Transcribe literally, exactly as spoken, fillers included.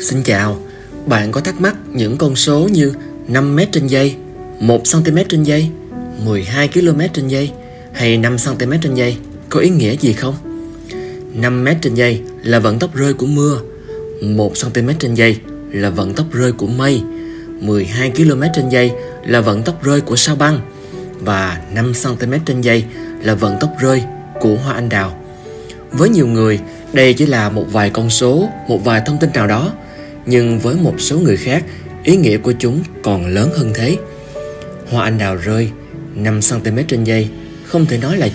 Xin chào, bạn có thắc mắc những con số như năm mét trên giây, một xăng-ti-mét trên giây, mười hai ki-lô-mét trên giây hay năm xăng-ti-mét trên giây có ý nghĩa gì không? năm mét trên giây là vận tốc rơi của mưa, một xăng-ti-mét trên giây là vận tốc rơi của mây, mười hai ki-lô-mét trên giây là vận tốc rơi của sao băng và năm xăng-ti-mét trên giây là vận tốc rơi của hoa anh đào. Với nhiều người, đây chỉ là một vài con số, một vài thông tin nào đó, nhưng với một số người khác, ý nghĩa của chúng còn lớn hơn thế. Hoa anh đào rơi năm xăng-ti-mét trên giây không thể nói là